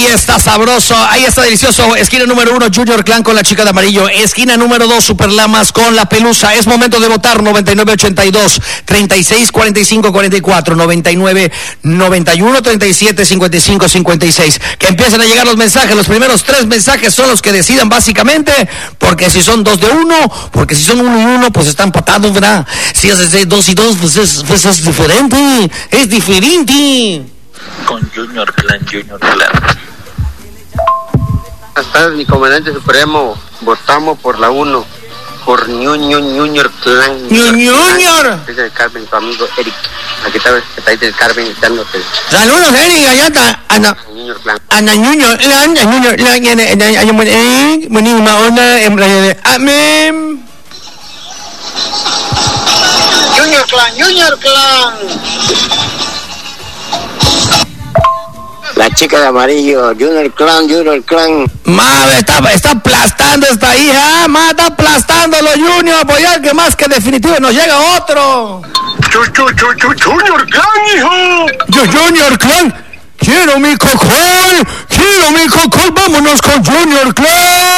Ahí está sabroso, ahí está delicioso. Esquina número 1, Junior Clan con la chica de amarillo. Esquina número 2, Super Lamas con la pelusa. Es momento de votar. 9982 36 45 44 99 91 37 55 56. Que empiecen a llegar los mensajes. Los primeros 3 mensajes son los que decidan básicamente. Porque si son 2 de 1, porque si son 1 y 1, pues están empatados, ¿verdad? Si es 2 y 2, pues es diferente. Es diferente. Con Junior Clan. Buenas tardes, mi comandante supremo. Votamos por la 1, por Junior Clan. Junior. Es el Carmen, tu amigo Eric. Aquí está el Carmen dándote. Saludos, Eric. Allá está Ana. Junior Clan. Ana Junior Clan. Amén. Junior Clan. La chica de amarillo, Junior Clan. Madre, está aplastando esta hija, está aplastando los Junior, apoyar que más que definitivo nos llega otro. Junior Clan, hijo. Junior Clan, quiero mi cocol, vámonos con Junior Clan.